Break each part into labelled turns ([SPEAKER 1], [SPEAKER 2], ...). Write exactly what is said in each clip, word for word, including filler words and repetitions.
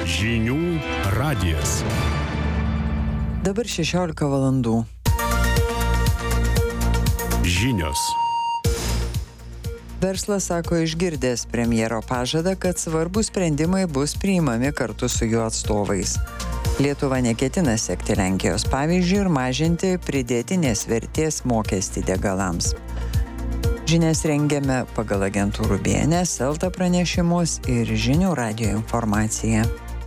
[SPEAKER 1] Žinių radijas.
[SPEAKER 2] Dabar šešiolika valandų.
[SPEAKER 1] Žinios.
[SPEAKER 2] Verslas sako išgirdęs premjero pažadą, kad svarbus sprendimai bus priimami kartu su jų atstovais. Lietuva neketina sekti Lenkijos pavyzdžių ir mažinti pridėtinės vertės mokestį degalams. Žinias rengiame pagal agentūrų B N S, Elta pranešimus ir Žinių radijo informaciją.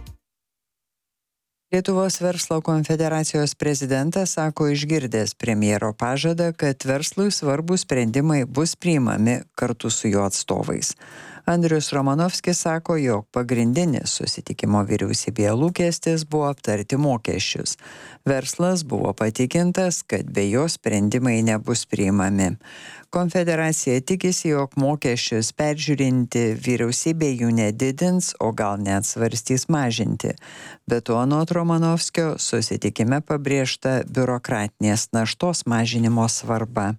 [SPEAKER 2] Lietuvos verslo konfederacijos prezidentas sako išgirdęs premjero pažadą, kad verslui svarbus sprendimai bus priimami kartu su jo atstovais. Andrius Romanovskis sako, jog pagrindinis susitikimo vyriausybėje lūkestis buvo aptarti mokesčius. Verslas buvo patikintas, kad be jo sprendimai nebus priimami. Konfederacija tikisi, jog mokesčius peržiūrinti vyriausybė jų nedidins, o gal net svarstys mažinti. Be to, anot Romanovskio, susitikime pabrėžta biurokratinės naštos mažinimo svarba.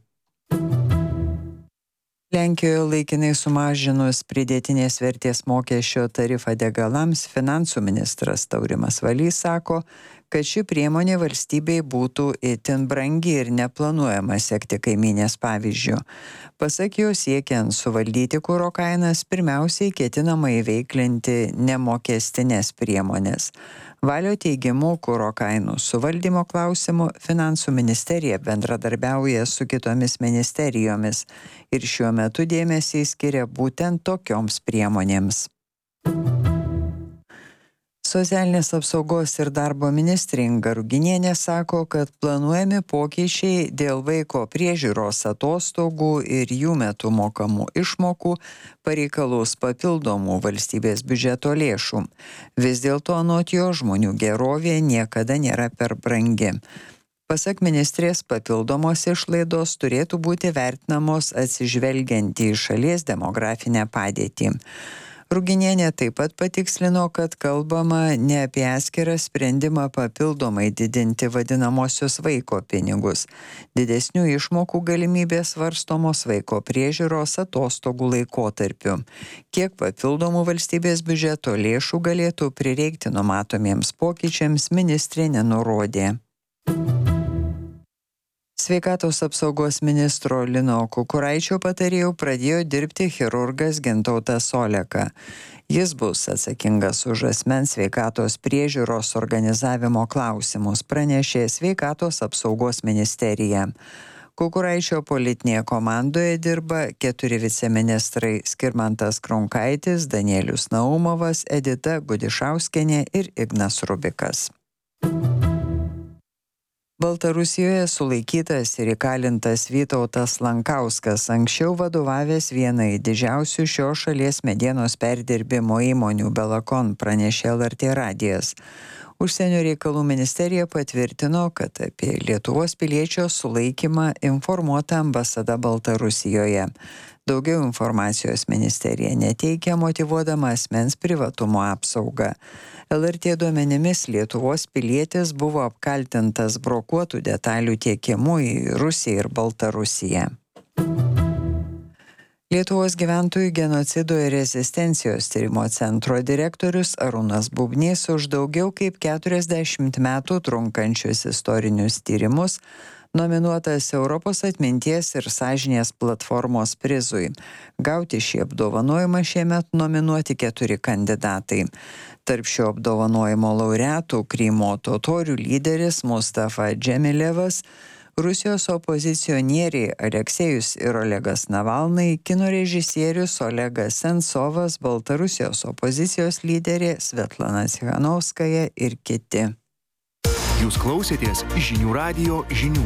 [SPEAKER 2] Lenkijoje laikinai sumažinus pridėtinės vertės mokesčio tarifą degalams, finansų ministras Taurimas Valys sako, kad ši priemonė valstybei būtų itin brangi ir neplanuojama sekti kaimynės pavyzdžių. Pasak jo, siekiant suvaldyti kuro kainas, pirmiausiai ketinama įveiklinti nemokestinės priemonės. Valio teigimu, kuro kainų suvaldymo klausimu finansų ministerija bendradarbiauja su kitomis ministerijomis ir šiuo metu dėmesį skiria būtent tokioms priemonėms. Socialinės apsaugos ir darbo ministrė Inga Ruginienė sako, kad planuojami pokyčiai dėl vaiko priežiūros atostogų ir jų metu mokamų išmokų pareikalaus papildomų valstybės biudžeto lėšų. Vis dėlto anot jo žmonių gerovė niekada nėra per brangi. Pasak ministrės, papildomos išlaidos turėtų būti vertinamos atsižvelgiant į šalies demografinę padėtį. Ruginienė taip pat patikslino, kad kalbama ne apie atskirą sprendimą papildomai didinti vadinamosius vaiko pinigus. Didesnių išmokų galimybės svarstomos vaiko priežiūros atostogų laikotarpiu. Kiek papildomų valstybės biudžeto lėšų galėtų prireikti numatomiems pokyčiams, ministrė nenurodė. Sveikatos apsaugos ministro Lino Kukuraičio patarėjų pradėjo dirbti chirurgas Gintautas Oleka. Jis bus atsakingas už asmens sveikatos priežiūros organizavimo klausimus, pranešė Sveikatos apsaugos ministerija. Kukuraičio politinėje komandoje dirba keturi viceministrai Skirmantas Kronkaitis, Danielius Naumovas, Edita Gudišauskienė ir Ignas Rubikas. Baltarusijoje sulaikytas ir įkalintas Vytautas Lankauskas, anksčiau vadovavęs vienai didžiausių šios šalies medienos perdirbimo įmonių Belakon, pranešė L R T radijas. Užsienio reikalų ministerija patvirtino, kad apie Lietuvos piliečio sulaikymą informuota ambasada Baltarusijoje. Daugiau informacijos ministerija neteikia, motyvuodama asmens privatumo apsaugą. L R T duomenimis Lietuvos pilietis buvo apkaltintas brokuotų detalių tiekimu į Rusiją ir Baltarusiją. Lietuvos gyventojų genocido ir rezistencijos tyrimo centro direktorius Arūnas Bubnys už daugiau kaip keturiasdešimt metų trunkančius istorinius tyrimus nominuotas Europos atminties ir sąžinės platformos prizui. Gauti šį apdovanojimą šiemet nominuoti keturi kandidatai. Tarp šio apdovanojimo laureatų Krymo totorių lyderis Mustafa Džemilevas, Rusijos opozicionieriai Aleksejus ir Olegas Navalnai, kino režisierius Olegas Sensovas, Baltarusijos opozicijos lyderė Svetlana Cichanovskaja ir kiti.
[SPEAKER 1] Jūs klausėtės Žinių radijo žinių.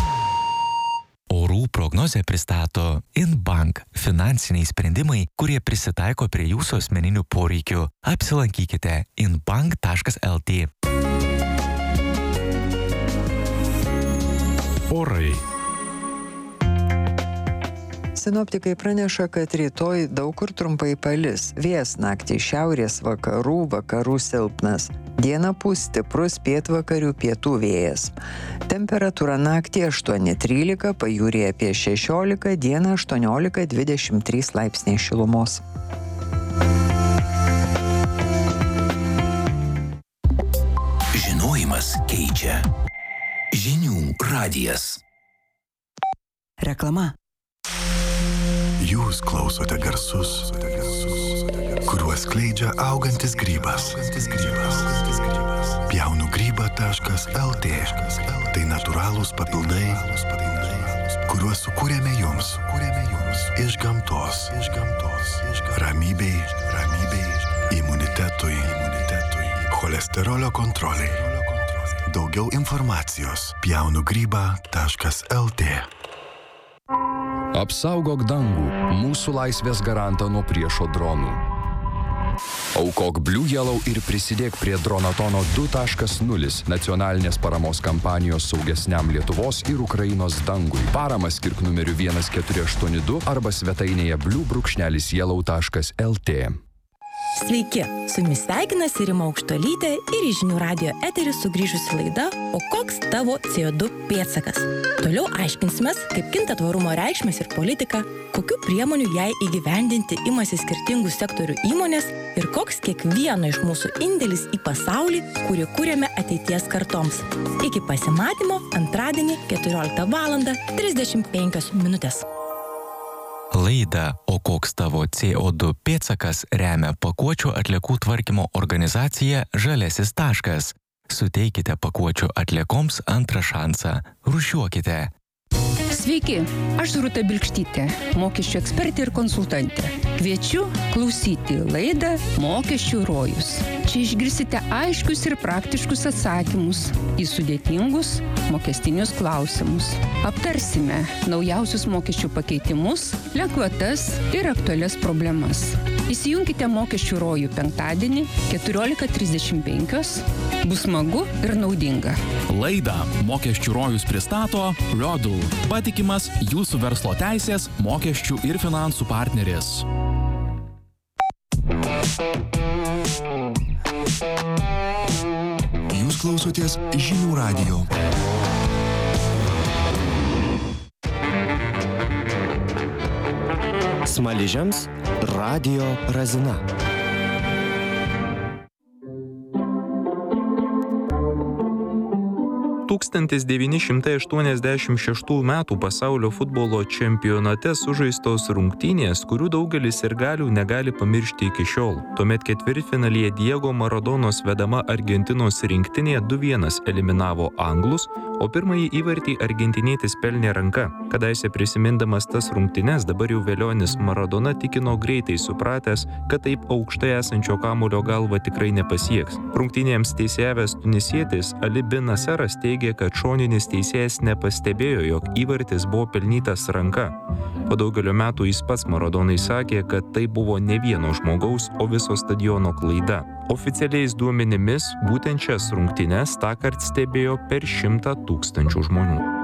[SPEAKER 3] Orų prognozę pristato Inbank – finansiniai sprendimai, kurie prisitaiko prie jūsų asmeninių poreikių. Apsilankykite inbank taškas el tė.
[SPEAKER 1] Orai.
[SPEAKER 2] Sinoptikai praneša, kad rytoj daug kur trumpai palis. Vėjas naktį šiaurės vakarų, vakarų silpnas. Dieną pūs stiprus pietvakarių pietų vėjas. Temperatūra naktį aštuoni trylika, pajūryje apie šešiolika, dieną aštuoniolika dvidešimt trys laipsniai šilumos.
[SPEAKER 4] Žinias keičia. Žinių radijas.
[SPEAKER 5] Reklama.
[SPEAKER 6] Jūs klausote garsus, kuriuos skleidžia augantis grybas. pjaunu grybą taškas el tė. Tai natūralūs papildai, kuriuos sukūrėme jums. Iš gamtos. Ramybei, ramybei, imunitetui, imunitetui, cholesterolio kontroliai. Daugiau informacijos pjaunu grybą taškas el tė.
[SPEAKER 7] Apsaugok dangų, mūsų laisvės garantą nuo priešo dronų. Aukok Blue Yellow ir prisidėk prie Dronatono du taškas nulis nacionalinės paramos kampanijos saugesniam Lietuvos ir Ukrainos dangui. Paramą skirk numeriu vienas keturi aštuoni du arba svetainėje blue brūkšnelis yellow taškas el tė.
[SPEAKER 8] Sveiki, su jumis sveikinasi Rima Aukštuolytė ir į Žinių radijo eterį sugrįžusi laida O koks tavo C O du pėdsakas? Toliau aiškinsimės, kaip kinta tvarumo reikšmės ir politika, kokių priemonių jai įgyvendinti imasi skirtingų sektorių įmonės ir koks kiekvieno iš mūsų indėlis į pasaulį, kurį kūrėme ateities kartoms. Iki pasimatymo antradienį keturioliktą valandą trisdešimt penkios minutės.
[SPEAKER 3] Laidą O koks tavo C O du pėdsakas remia pakuočių atliekų tvarkymo organizacija Žaliasis taškas. Suteikite pakuočių atliekoms antrą šansą. Rūšiuokite.
[SPEAKER 9] Sveiki, aš Rūta Bilkštytė, mokesčių ekspertė ir konsultantė. Kviečiu klausyti laidą Mokesčių rojus. Čia išgirsite aiškius ir praktiškus atsakymus į sudėtingus mokestinius klausimus. Aptarsime naujausius mokesčių pakeitimus, lengvatas ir aktualias problemas. Įsijunkite Mokesčių rojų penktadienį keturiolika trisdešimt penkios. Bus smagu ir naudinga.
[SPEAKER 10] Laidą Mokesčių rojus pristato Rodul, patikimas jūsų verslo teisės, mokesčių ir finansų partneris.
[SPEAKER 1] Jūs klausotės Žinių radijo.
[SPEAKER 11] Smaližiams radijo razina.
[SPEAKER 12] tūkstantis devyni šimtai aštuoniasdešimt šeštų metų pasaulio futbolo čempionate sužaistos rungtynės, kurių daugelis sirgalių negali pamiršti iki šiol. Tuomet ketvirtfinalyje Diego Maradonos vedama Argentinos rinktinė du vienas eliminavo anglus, o pirmąjį įvartį argentinietis pelnė ranka. Kadaise prisimindamas tas rungtynes, dabar jau velionis Maradona tikino greitai supratęs, kad taip aukštai esančio kamuolio galva tikrai nepasieks. Rungtynėms teisėjavęs tunisietis Ali bin Naseras teigė, kad šoninis teisėjas nepastebėjo, jog įvartis buvo pelnytas ranka. Po daugelio metų jis pats Maradonai sakė, kad tai buvo ne vieno žmogaus, o viso stadiono klaida. Oficialiais duomenimis būtent šias rungtynes tąkart stebėjo per šimtą tūkstančių žmonių.